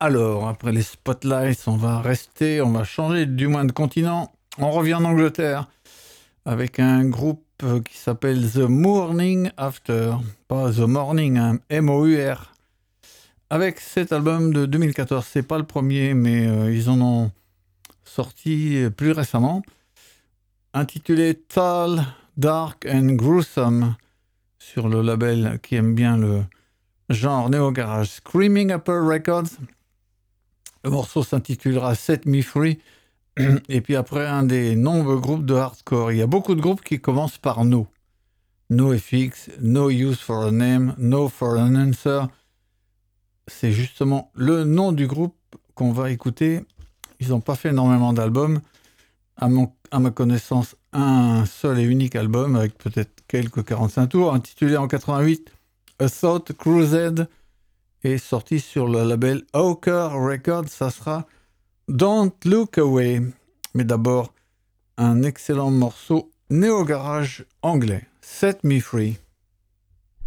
Alors, après les spotlights, on va changer du moins de continent. On revient en Angleterre avec un groupe qui s'appelle The Morning After. Pas The Morning, hein, M-O-U-R. Avec cet album de 2014, c'est pas le premier, mais ils en ont sorti plus récemment, intitulé Tall, Dark and Gruesome, sur le label qui aime bien le genre néo-garage Screaming Upper Records. Le morceau s'intitulera Set Me Free. Et puis après, un des nombreux groupes de hardcore. Il y a beaucoup de groupes qui commencent par No. NoFX, No Use for a Name, No for an Answer. C'est justement le nom du groupe qu'on va écouter. Ils n'ont pas fait énormément d'albums. À ma connaissance, un seul et unique album avec peut-être quelques 45 tours, intitulé en 88 A Thought Crusade, est sorti sur le label Hawker Records. Ça sera Don't Look Away. Mais d'abord, un excellent morceau néo-garage anglais, Set Me Free.